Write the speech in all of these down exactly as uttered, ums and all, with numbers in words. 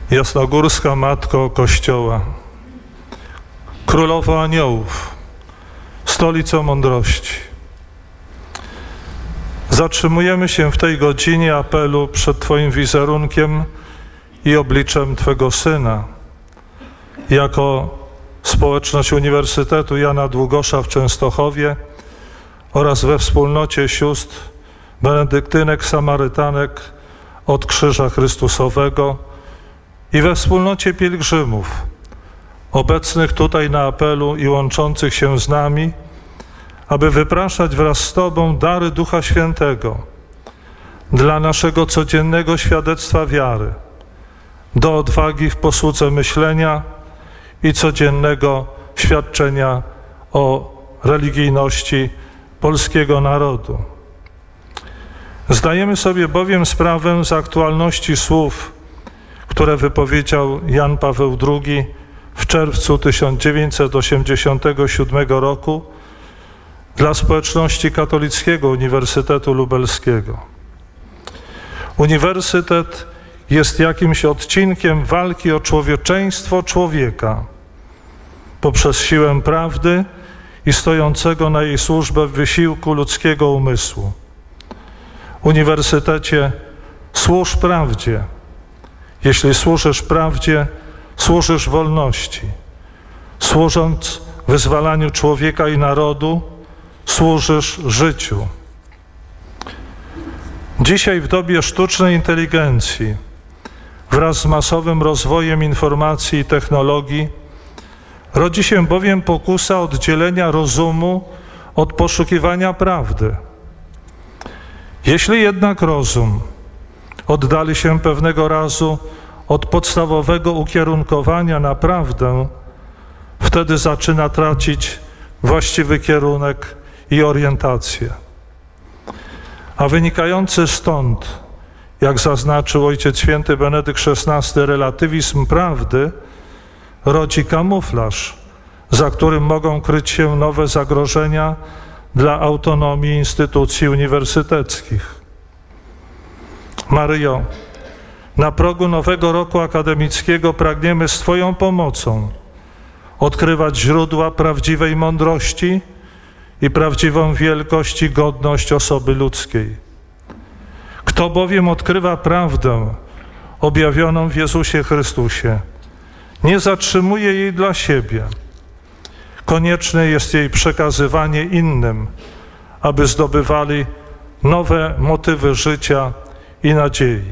Jasnogórska Matko Kościoła, Królowo Aniołów, Stolico Mądrości. Zatrzymujemy się w tej godzinie apelu przed Twoim wizerunkiem i obliczem Twego Syna. Jako społeczność Uniwersytetu Jana Długosza w Częstochowie oraz we wspólnocie sióstr benedyktynek, samarytanek od Krzyża Chrystusowego i we wspólnocie pielgrzymów obecnych tutaj na apelu i łączących się z nami, aby wypraszać wraz z Tobą dary Ducha Świętego dla naszego codziennego świadectwa wiary, do odwagi w posłudze myślenia i codziennego świadczenia o religijności polskiego narodu. Zdajemy sobie bowiem sprawę z aktualności słów, które wypowiedział Jan Paweł drugi w czerwcu tysiąc dziewięćset osiemdziesiątego siódmego roku dla społeczności katolickiego Uniwersytetu Lubelskiego. Uniwersytet jest jakimś odcinkiem walki o człowieczeństwo człowieka poprzez siłę prawdy i stojącego na jej służbę wysiłku ludzkiego umysłu. Uniwersytecie, służ prawdzie. Jeśli służysz prawdzie, służysz wolności. Służąc wyzwalaniu człowieka i narodu, służysz życiu. Dzisiaj w dobie sztucznej inteligencji, wraz z masowym rozwojem informacji i technologii, rodzi się bowiem pokusa oddzielenia rozumu od poszukiwania prawdy. Jeśli jednak rozum oddali się pewnego razu od podstawowego ukierunkowania na prawdę, wtedy zaczyna tracić właściwy kierunek i orientację. A wynikający stąd, jak zaznaczył Ojciec Święty Benedykt szesnasty, relatywizm prawdy rodzi kamuflaż, za którym mogą kryć się nowe zagrożenia dla autonomii instytucji uniwersyteckich. Maryjo, na progu nowego roku akademickiego pragniemy z Twoją pomocą odkrywać źródła prawdziwej mądrości i prawdziwą wielkość i godność osoby ludzkiej. Kto bowiem odkrywa prawdę objawioną w Jezusie Chrystusie, nie zatrzymuje jej dla siebie. Konieczne jest jej przekazywanie innym, aby zdobywali nowe motywy życia i nadziei.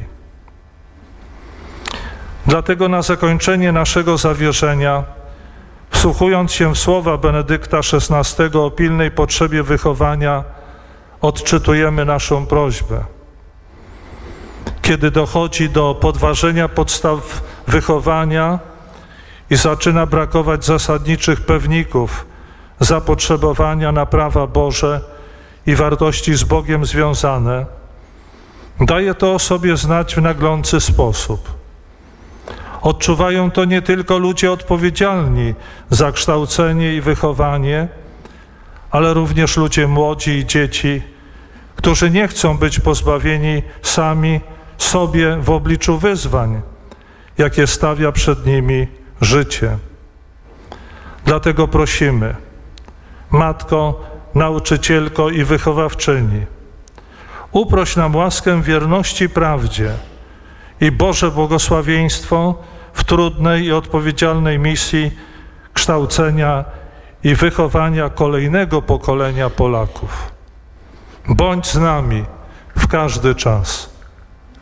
Dlatego na zakończenie naszego zawierzenia, wsłuchując się w słowa Benedykta szesnastego o pilnej potrzebie wychowania, odczytujemy naszą prośbę. Kiedy dochodzi do podważenia podstaw wychowania i zaczyna brakować zasadniczych pewników zapotrzebowania na prawa Boże i wartości z Bogiem związane, daje to o sobie znać w naglący sposób. Odczuwają to nie tylko ludzie odpowiedzialni za kształcenie i wychowanie, ale również ludzie młodzi i dzieci, którzy nie chcą być pozbawieni sami sobie w obliczu wyzwań, jakie stawia przed nimi życie. Dlatego prosimy, Matko, nauczycielko i wychowawczyni, uproś nam łaskę wierności prawdzie i Boże błogosławieństwo w trudnej i odpowiedzialnej misji kształcenia i wychowania kolejnego pokolenia Polaków. Bądź z nami w każdy czas.